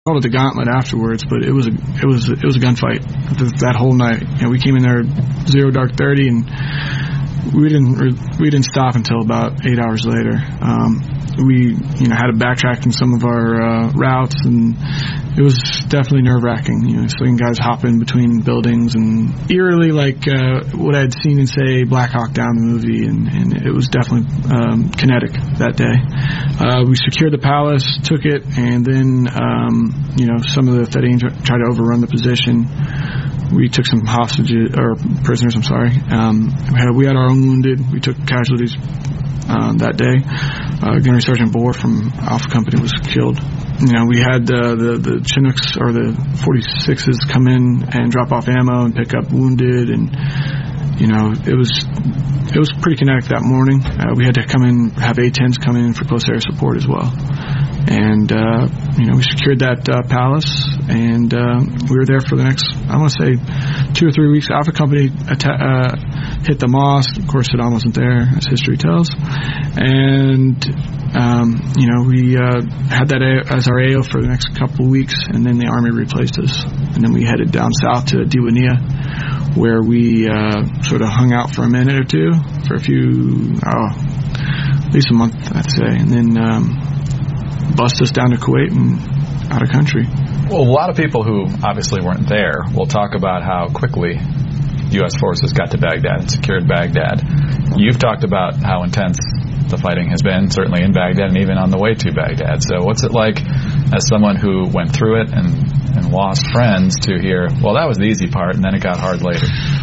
called it the gauntlet afterwards, but it was a gunfight that whole night. We came in there 0 dark 30, and we didn't stop until about 8 hours later. We had to backtrack in some of our routes, and it was definitely nerve-wracking. Seeing guys hop in between buildings, and eerily like what I had seen in, say, Black Hawk Down the movie, and it was definitely kinetic that day. We secured the palace, took it, and then some of the Fedayeen tried to overrun the position. We took some prisoners. We had our own wounded. We took casualties that day. Gunnery Sergeant Bohr from Alpha Company was killed. We had the Chinooks or the 46s come in and drop off ammo and pick up wounded, and it was pretty kinetic that morning. We had to have A-10s come in for close air support as well. And, we secured that palace, and we were there for the next, I want to say, 2 or 3 weeks. Alpha Company hit the mosque. Of course, Saddam wasn't there, as history tells. And, we had that as our AO for the next couple of weeks, and then the Army replaced us. And then we headed down south to Diwania, where we sort of hung out for a minute or two, for at least a month, I'd say. And then bust us down to Kuwait and out of country. Well, a lot of people who obviously weren't there will talk about how quickly U.S. forces got to Baghdad and secured Baghdad. You've talked about how intense the fighting has been, certainly in Baghdad and even on the way to Baghdad. So what's it like as someone who went through it and lost friends to hear, well, that was the easy part and then it got hard later?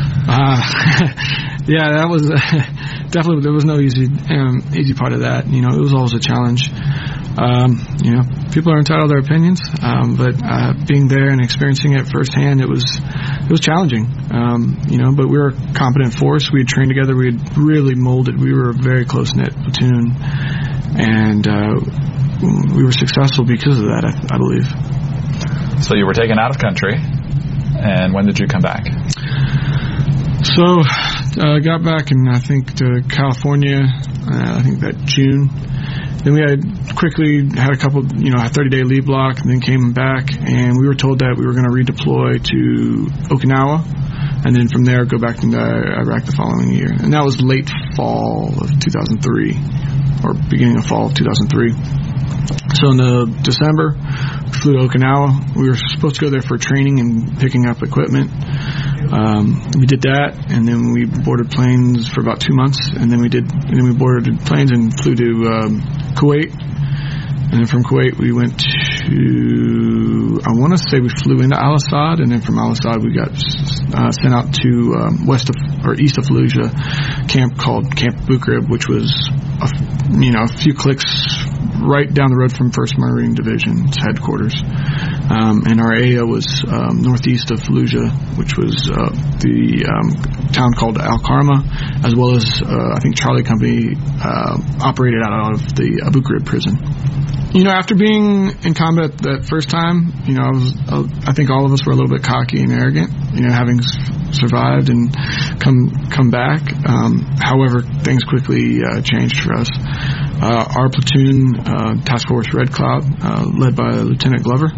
Yeah, that was definitely, there was no easy part of that. It was always a challenge. People are entitled to their opinions, but being there and experiencing it firsthand, it was challenging. But we were a competent force. We had trained together. We had really molded. We were a very close-knit platoon, and we were successful because of that, I believe. So you were taken out of country, and when did you come back? So I got back I think to California, I think that June. Then we had a couple, a 30-day leave block, and then came back, and we were told that we were going to redeploy to Okinawa, and then from there go back into Iraq the following year. And that was late fall of 2003, or beginning of fall of 2003. So in December, we flew to Okinawa. We were supposed to go there for training and picking up equipment. We did that, and then we boarded planes for about 2 months, and then we boarded planes and flew to Kuwait. And then from Kuwait we went to, I want to say we flew into Al-Assad, and then from Al-Assad we got sent out to east of Fallujah, camp called Camp Bukrib, which was a few clicks right down the road from 1st Marine Division's headquarters. And our AO was northeast of Fallujah, which was the town called Al-Karma, as well as I think Charlie Company operated out of the Abu Ghraib prison. After being in combat that first time, I think all of us were a little bit cocky and arrogant, having survived and come back. However, things quickly changed for us. Our platoon, Task Force Red Cloud, led by Lieutenant Glover,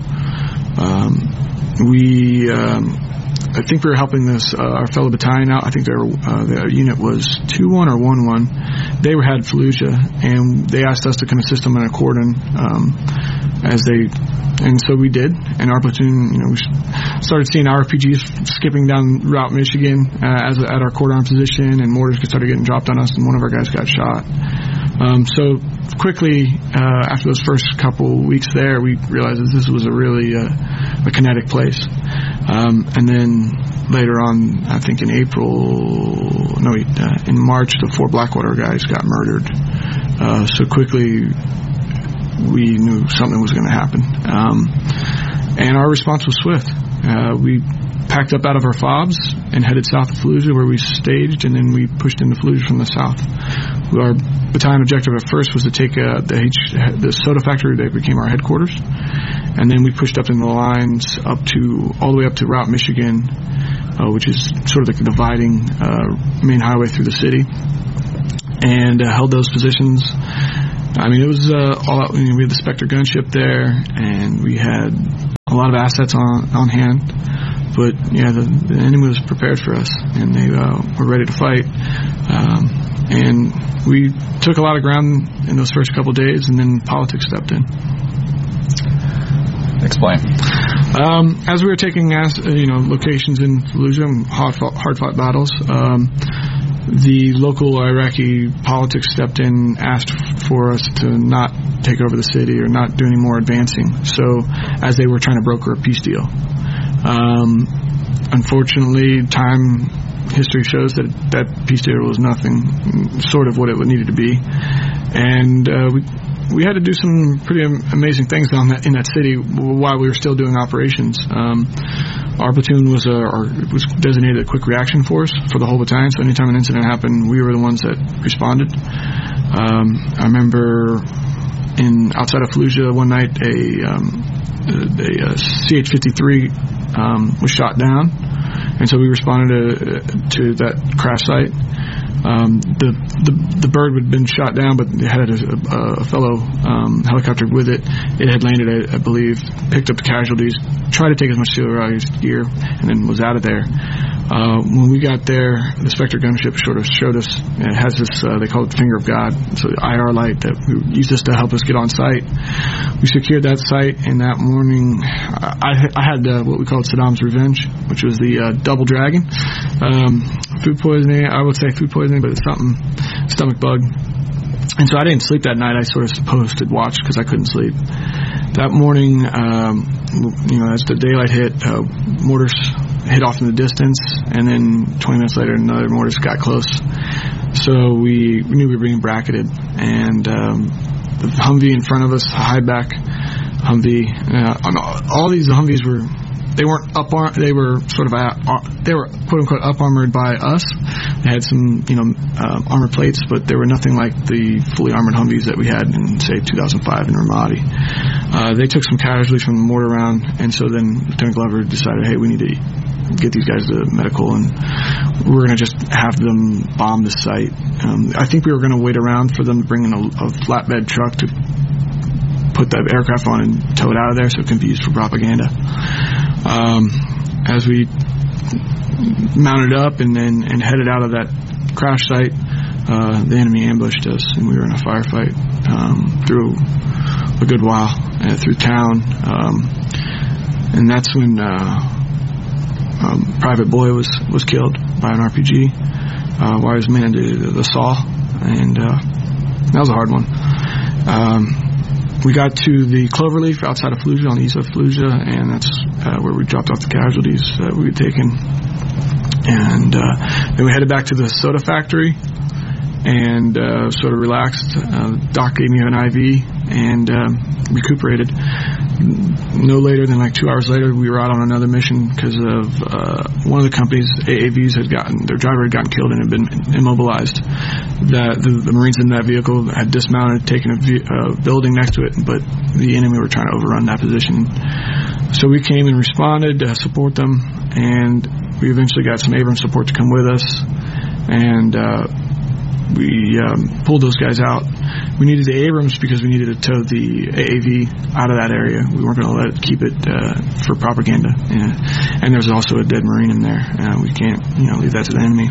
I think we were helping our fellow battalion out. I think their unit was 2-1 or 1-1. They had Fallujah, and they asked us to come assist them in a cordon, and so we did. And our platoon, we started seeing RPGs skipping down Route Michigan at our cordon position, and mortars started getting dropped on us, and one of our guys got shot. So quickly, after those first couple weeks there, we realized that this was a really a kinetic place. And then later on, I think in March, the 4 Blackwater guys got murdered. So quickly, we knew something was going to happen. And our response was swift. We packed up out of our FOBs and headed south of Fallujah, where we staged, and then we pushed into Fallujah from the south. Our battalion objective at first was to take the soda factory that became our headquarters, and then we pushed up in the lines all the way up to Route Michigan, which is sort of the dividing main highway through the city, and held those positions. I mean, it was all out. We had the Spectre gunship there, and we had a lot of assets on hand. But yeah, the enemy was prepared for us, and they were ready to fight. And we took a lot of ground in those first couple of days, and then politics stepped in. Explain. As we were taking locations in Fallujah, hard-fought battles, the local Iraqi politics stepped in, asked for us to not take over the city or not do any more advancing. So, as they were trying to broker a peace deal. Unfortunately, history shows that peace deal was nothing, sort of what it needed to be, and we had to do some pretty amazing things in that city while we were still doing operations. Our platoon was designated a quick reaction force for the whole battalion, so anytime an incident happened, we were the ones that responded. I remember outside of Fallujah one night a CH-53 was shot down, and so we responded to that crash site. The bird had been shot down, but it had a fellow helicopter with it. It had landed, I believe, picked up the casualties, tried to take as much gear, and then was out of there. When we got there, the Spectre gunship showed us, it has this, they call it Finger of God, so the IR light that we used this to help us get on site. We secured that site, and that morning, I had what we called Saddam's Revenge, which was the double dragon. Food poisoning, I would say food poisoning, but it's something, stomach bug. And so I didn't sleep that night. I sort of posted watch because I couldn't sleep. That morning, as the daylight hit, mortars hit off in the distance, and then 20 minutes later, another mortars got close. So we knew we were being bracketed, and the Humvee in front of us, high back Humvee, all these Humvees they weren't they were sort of they were quote unquote up armored by us. They had some armor plates, but they were nothing like the fully armored Humvees that we had in, say, 2005 in Ramadi. They took some casualties from the mortar round, and so then Lieutenant Glover decided, hey, we need to get these guys to medical, and we're going to just have them bomb the site. I think we were going to wait around for them to bring in a flatbed truck to put the aircraft on and tow it out of there so it can be used for propaganda. As we mounted up and headed out of that crash site, the enemy ambushed us, and we were in a firefight through a good while through town, and that's when Private Boy was killed by an RPG while he was manned the saw, and that was a hard one. We got to the Cloverleaf outside of Fallujah, on the east of Fallujah, and that's where we dropped off the casualties that we had taken. And then we headed back to the soda factory and sort of relaxed. Doc gave me an IV and recuperated. No later than like 2 hours later, we were out on another mission because of one of the company's AAVs their driver had gotten killed and had been immobilized. The Marines in that vehicle had dismounted, taken a building next to it, but the enemy were trying to overrun that position. So we came and responded to support them, and we eventually got some Abrams support to come with us, and we pulled those guys out. We needed the Abrams because we needed to tow the AAV out of that area. We weren't going to keep it for propaganda. And there was also a dead Marine in there. We can't, leave that to the enemy.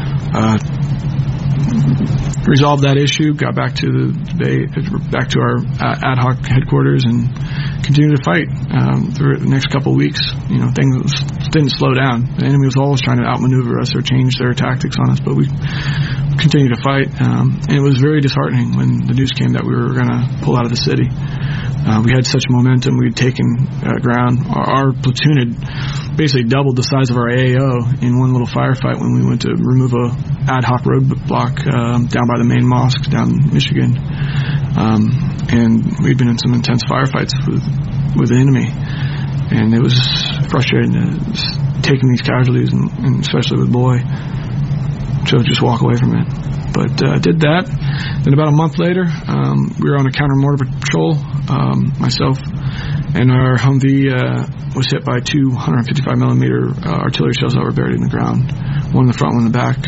Resolved that issue, got back to our ad hoc headquarters, and continued to fight through the next couple of weeks. Things didn't slow down. The enemy was always trying to outmaneuver us or change their tactics on us, but we continued to fight. And it was very disheartening when the news came that we were going to pull out of the city. We had such momentum. We'd taken ground. Our platoon had basically doubled the size of our AAO in one little firefight when we went to remove a ad hoc roadblock down by the main mosque down in Michigan. And we'd been in some intense firefights with the enemy. And it was frustrating taking these casualties, and especially with Boy, to just walk away from it. But did that. Then about a month later, we were on a counter-mortar patrol, myself, and our Humvee was hit by 2 155-millimeter artillery shells that were buried in the ground, one in the front, one in the back.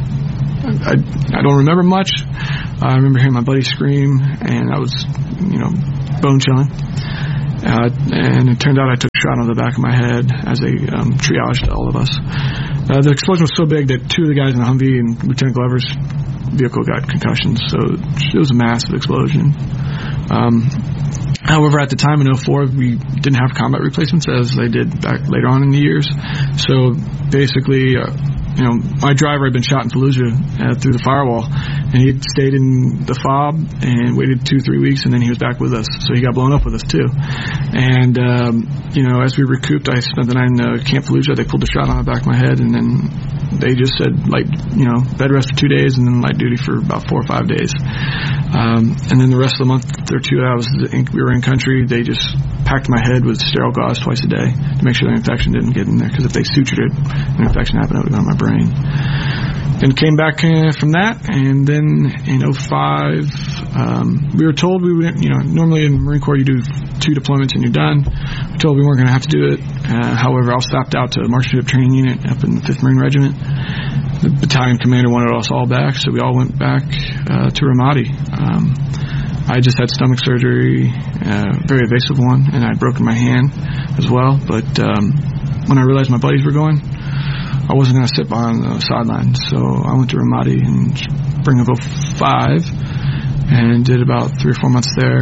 I don't remember much. I remember hearing my buddy scream, and that was, bone-chilling. and it turned out I took a shot on the back of my head as they triaged all of us. The explosion was so big that 2 of the guys in the Humvee and Lieutenant Glover's vehicle got concussions, so it was a massive explosion. However, at the time in 2004, we didn't have combat replacements as they did back later on in the years. So basically, my driver had been shot in Fallujah through the firewall, and he had stayed in the FOB and waited 2-3 weeks, and then he was back with us. So he got blown up with us too. And as we recouped, I spent the night in Camp Fallujah. They pulled a shot on the back of my head, and then they just said bed rest for 2 days, and then light duty for about 4 or 5 days. And then the rest of the month or two we were in country, they just packed my head with sterile gauze twice a day to make sure the infection didn't get in there, because if they sutured it, an infection happened, it would have gone to my brain. Then came back from that, and then in 2005, we were told we would, normally in the Marine Corps you do 2 deployments and you're done. We were told we weren't going to have to do it. However, I was stopped out to a marksmanship training unit up in the 5th Marine Regiment. The battalion commander wanted us all back, so we all went back to Ramadi. I just had stomach surgery, very evasive one, and I'd broken my hand as well. But when I realized my buddies were going, I wasn't going to sit behind the sideline. So I went to Ramadi in spring of 2005 and did about 3 or 4 months there.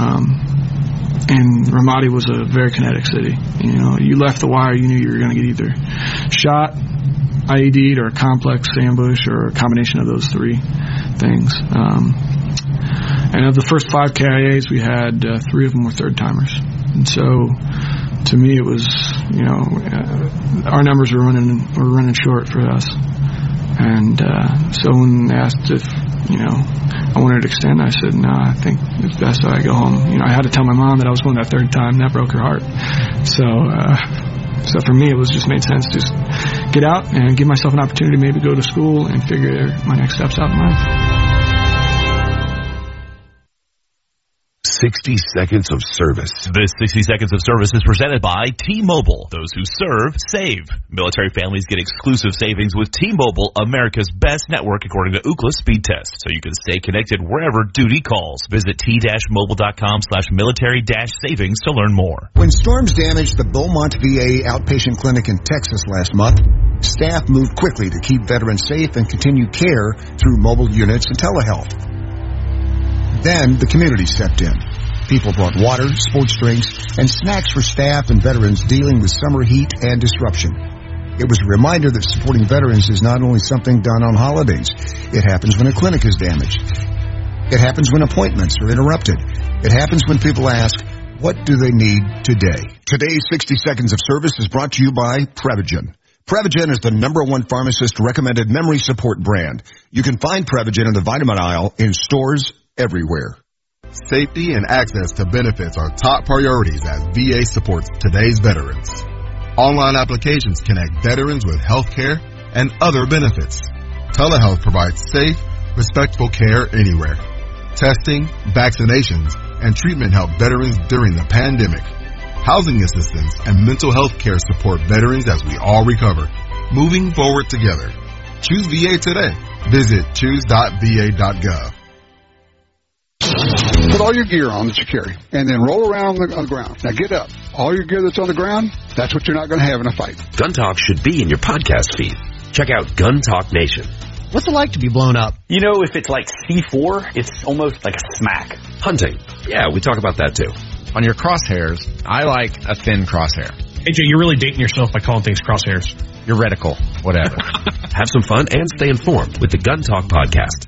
And Ramadi was a very kinetic city. You left the wire, you knew you were going to get either shot, IED'd, or a complex ambush, or a combination of those 3 things. And of the first 5 KIAs, we had 3 of them were third-timers. And so, to me, it was, our numbers were running short for us. And so when they asked if, I wanted to extend, I said, no, I think it's best that I go home. I had to tell my mom that I was going that 3rd time, and that broke her heart. So for me, it was just made sense to just get out and give myself an opportunity to maybe go to school and figure my next steps out in life. 60 Seconds of Service. This 60 Seconds of Service is presented by T-Mobile. Those who serve, save. Military families get exclusive savings with T-Mobile, America's best network according to Ookla speed test, so you can stay connected wherever duty calls. Visit t-mobile.com/military-savings to learn more. When storms damaged the Beaumont VA outpatient clinic in Texas last month, staff moved quickly to keep veterans safe and continue care through mobile units and telehealth. Then the community stepped in. People brought water, sports drinks, and snacks for staff and veterans dealing with summer heat and disruption. It was a reminder that supporting veterans is not only something done on holidays. It happens when a clinic is damaged. It happens when appointments are interrupted. It happens when people ask, what do they need today? Today's 60 Seconds of Service is brought to you by Prevagen. Prevagen is the #1 pharmacist-recommended memory support brand. You can find Prevagen in the vitamin aisle in stores everywhere. Safety and access to benefits are top priorities as VA supports today's veterans. Online applications connect veterans with health care and other benefits. Telehealth provides safe, respectful care anywhere. Testing, vaccinations, and treatment help veterans during the pandemic. Housing assistance and mental health care support veterans as we all recover. Moving forward together. Choose VA today. Visit choose.va.gov. Put all your gear on that you carry, and then roll around on the ground. Now get up. All your gear that's on the ground, that's what you're not going to have in a fight. Gun Talk should be in your podcast feed. Check out Gun Talk Nation. What's it like to be blown up? If it's like C4, it's almost like a smack. Hunting. Yeah, we talk about that too. On your crosshairs, I like a thin crosshair. AJ, you're really dating yourself by calling things crosshairs. Your reticle, whatever. Have some fun and stay informed with the Gun Talk podcast.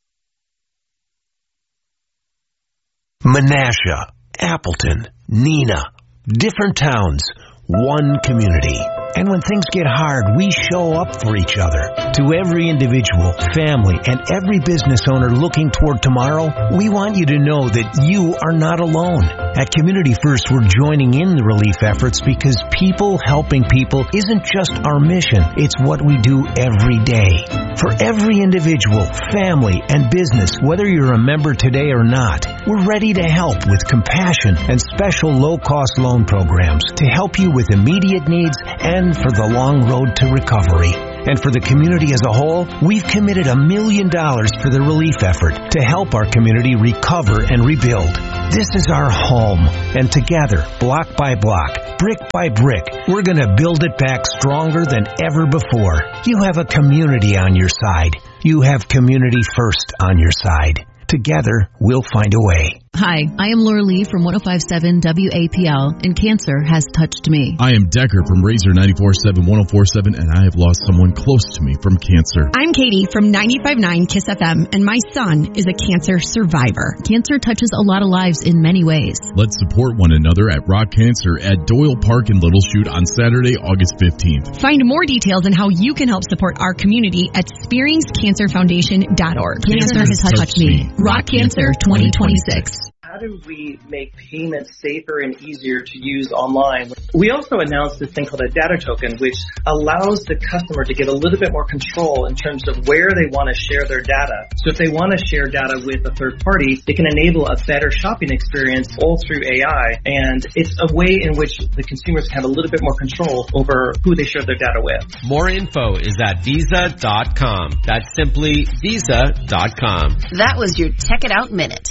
Menasha, Appleton, Neenah, different towns, one community. And when things get hard, we show up for each other. To every individual, family, and every business owner looking toward tomorrow, we want you to know that you are not alone. At Community First, we're joining in the relief efforts because people helping people isn't just our mission, it's what we do every day. For every individual, family, and business, whether you're a member today or not, we're ready to help with compassion and special low-cost loan programs to help you with immediate needs and for the long road to recovery. And for the community as a whole, we've committed $1 million for the relief effort to help our community recover and rebuild. This is our home, and together, block by block, brick by brick, we're going to build it back stronger than ever before. You have a community on your side. You have Community First on your side. Together, we'll find a way. Hi, I am Laura Lee from 105.7 WAPL, and cancer has touched me. I am Decker from Razor 94.7 104.7, and I have lost someone close to me from cancer. I'm Katie from 95.9 KISS FM, and my son is a cancer survivor. Cancer touches a lot of lives in many ways. Let's support one another at Rock Cancer at Doyle Park in Little Chute on Saturday, August 15th. Find more details on how you can help support our community at SpearingsCancerFoundation.org. Cancer has touched me. Rock Cancer 2026. How do we make payments safer and easier to use online? We also announced this thing called a data token, which allows the customer to get a little bit more control in terms of where they want to share their data. So if they want to share data with a third party, they can enable a better shopping experience all through AI. And it's a way in which the consumers can have a little bit more control over who they share their data with. More info is at Visa.com. That's simply Visa.com. That was your Tech It Out Minute.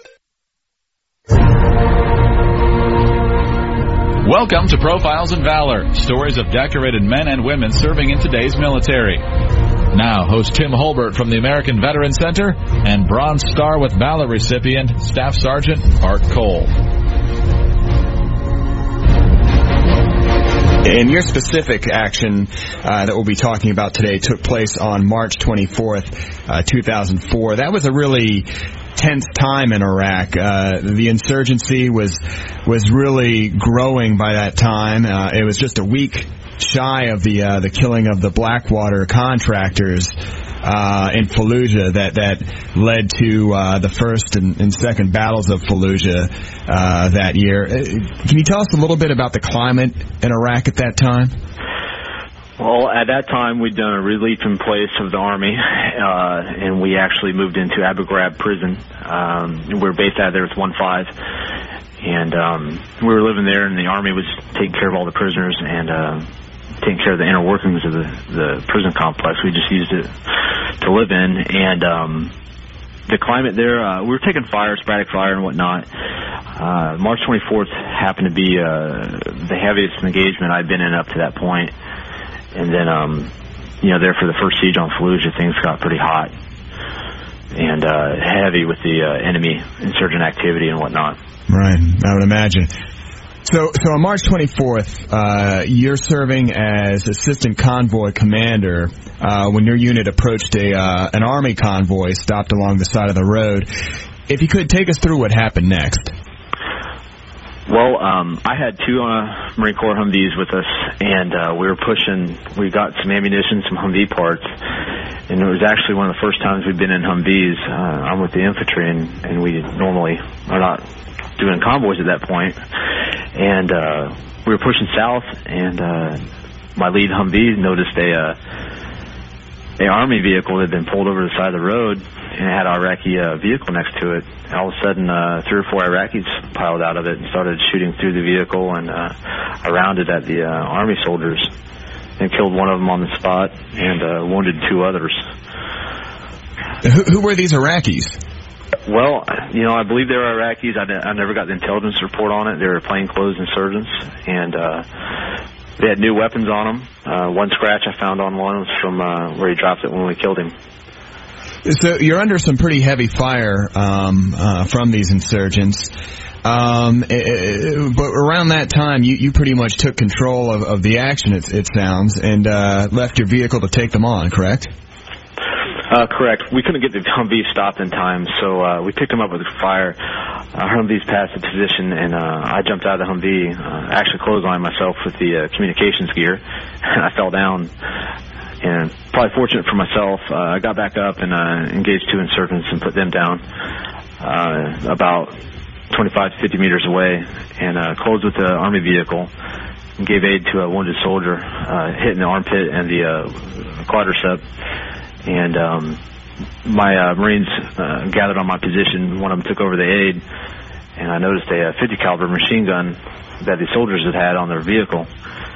Welcome to Profiles in Valor, stories of decorated men and women serving in today's military. Now, host Tim Holbert from the American Veterans Center and Bronze Star with Valor recipient, Staff Sergeant Art Cole. And your specific action that we'll be talking about today took place on March 24th, 2004. That was a really tense time in Iraq. The insurgency was really growing by that time. It was just a week shy of the killing of the Blackwater contractors in Fallujah that led to the first and second battles of Fallujah that year. Can you tell us a little bit about the climate in Iraq at that time? Well, at that time, we'd done a relief in place of the Army, and we actually moved into Abu Ghraib prison. We were based out of there with 1-5, and we were living there, and the Army was taking care of all the prisoners and taking care of the inner workings of the prison complex. We just used it to live in, and the climate there, we were taking fire, sporadic fire and whatnot. March 24th happened to be the heaviest engagement I'd been in up to that point. And then, there for the first siege on Fallujah, things got pretty hot and heavy with the enemy insurgent activity and whatnot. Right, I would imagine. So on March 24th, you're serving as assistant convoy commander when your unit approached an Army convoy stopped along the side of the road. If you could, take us through what happened next. Well, I had two Marine Corps Humvees with us, and we got some ammunition, some Humvee parts, and it was actually one of the first times we'd been in Humvees. I'm with the infantry, and we normally are not doing convoys at that point. And we were pushing south, and my lead Humvee noticed a Army vehicle that had been pulled over the side of the road, and it had an Iraqi vehicle next to it. And all of a sudden, 3 or 4 Iraqis piled out of it and started shooting through the vehicle and around it at the Army soldiers, and killed one of them on the spot and wounded 2 others. Who were these Iraqis? Well, I believe they were Iraqis. I never got the intelligence report on it. They were plainclothes insurgents, and they had new weapons on them. One scratch I found on one was from where he dropped it when we killed him. So you're under some pretty heavy fire from these insurgents. But around that time, you pretty much took control of the action, it sounds, and left your vehicle to take them on, correct? Correct. We couldn't get the Humvee stopped in time, so we picked them up with fire. Our Humvees passed the position, and I jumped out of the Humvee, actually clotheslined myself with the communications gear, and I fell down. And probably fortunate for myself, I got back up and engaged 2 insurgents and put them down about 25 to 50 meters away, and closed with the Army vehicle and gave aid to a wounded soldier hit in the armpit and the quadricep. And my Marines gathered on my position. One of them took over the aid, and I noticed a 50 caliber machine gun that the soldiers had on their vehicle.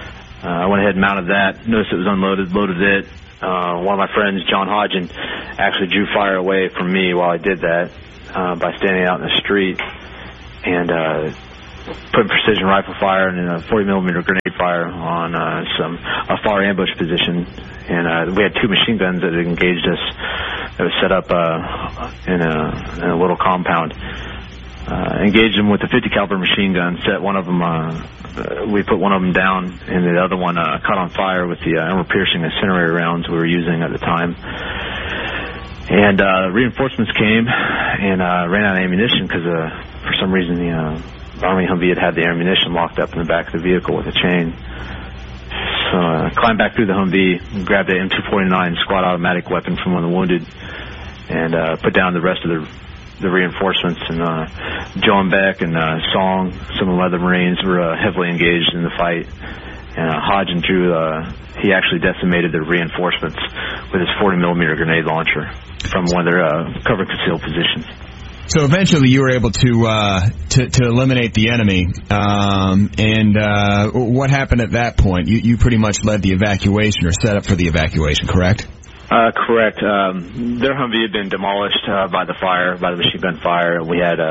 I went ahead and mounted that, noticed it was unloaded, loaded it. One of my friends, John Hodgen, actually drew fire away from me while I did that by standing out in the street and putting precision rifle fire and a 40-millimeter grenade fire on a far ambush position. And we had 2 machine guns that had engaged us that was set up in a little compound. Engaged them with a 50 caliber machine gun, set one of them, we put one of them down, and the other one caught on fire with the armor-piercing incendiary rounds we were using at the time. And reinforcements came and ran out of ammunition because for some reason the Army Humvee had the ammunition locked up in the back of the vehicle with a chain. So I climbed back through the Humvee, grabbed the M249 squad automatic weapon from one of the wounded, and put down the rest of the reinforcements. And Joe and Beck and Song, some of the other Marines, were heavily engaged in the fight. And Hodge and Drew, he actually decimated the reinforcements with his 40-millimeter grenade launcher from one of their cover concealed positions. So eventually you were able to eliminate the enemy. And what happened at that point? You pretty much led the evacuation or set up for the evacuation, correct? Correct. Their Humvee had been demolished by the fire, by the machine gun fire. We had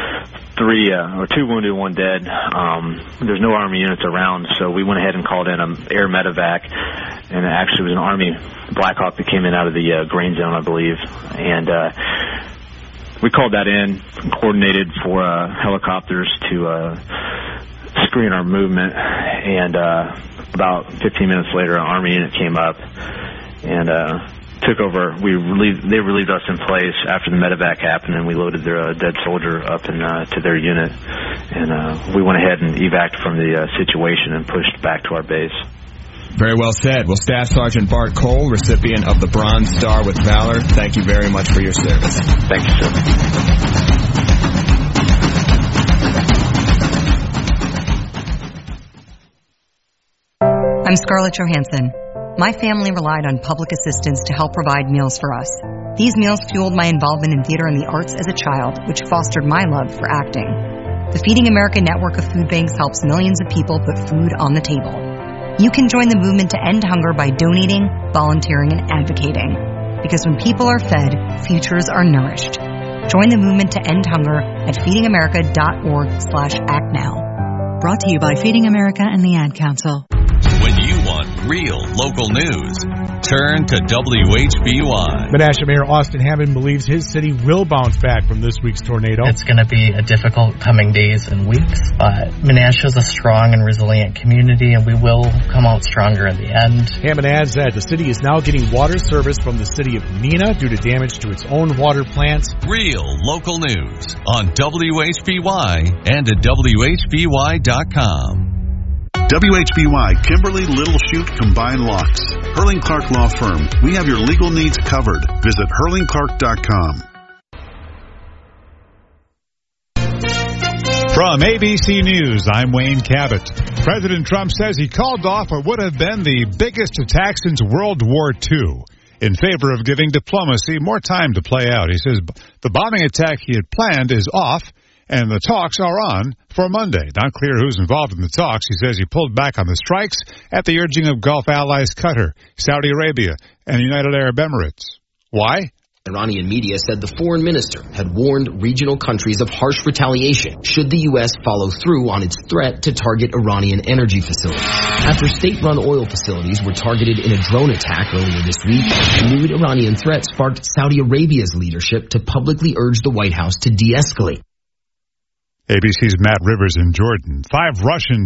2 wounded, 1 dead. There's no Army units around, so we went ahead and called in an air medevac, and it actually was an Army Black Hawk that came in out of the grain zone, I believe. And we called that in, coordinated for helicopters to screen our movement, and about 15 minutes later, an Army unit came up and took over. They relieved us in place after the medevac happened, and we loaded their dead soldier up to their unit, and we went ahead and evac'd from the situation and pushed back to our base. Very well said. Well, Staff Sergeant Bart Cole, recipient of the Bronze Star with Valor, thank you very much for your service. Thank you, sir. I'm Scarlett Johansson. My family relied on public assistance to help provide meals for us. These meals fueled my involvement in theater and the arts as a child, which fostered my love for acting. The Feeding America network of food banks helps millions of people put food on the table. You can join the movement to end hunger by donating, volunteering, and advocating. Because when people are fed, futures are nourished. Join the movement to end hunger at feedingamerica.org/actnow. Brought to you by Feeding America and the Ad Council. When you want real local news, turn to WHBY. Menasha Mayor Austin Hammond believes his city will bounce back from this week's tornado. It's going to be a difficult coming days and weeks, but Menasha is a strong and resilient community, and we will come out stronger in the end. Hammond adds that the city is now getting water service from the city of Neenah due to damage to its own water plants. Real local news on WHBY and at WHBY.com. WHBY, Kimberly Little Chute Combined Locks. Hurling Clark Law Firm. We have your legal needs covered. Visit hurlingclark.com. From ABC News, I'm Wayne Cabot. President Trump says he called off what would have been the biggest attack since World War II in favor of giving diplomacy more time to play out. He says the bombing attack he had planned is off, and the talks are on for Monday. Not clear who's involved in the talks. He says he pulled back on the strikes at the urging of Gulf allies Qatar, Saudi Arabia, and United Arab Emirates. Why? Iranian media said the foreign minister had warned regional countries of harsh retaliation should the U.S. follow through on its threat to target Iranian energy facilities. After state-run oil facilities were targeted in a drone attack earlier this week, the new Iranian threat sparked Saudi Arabia's leadership to publicly urge the White House to de-escalate. ABC's Matt Rivers in Jordan. 5 Russian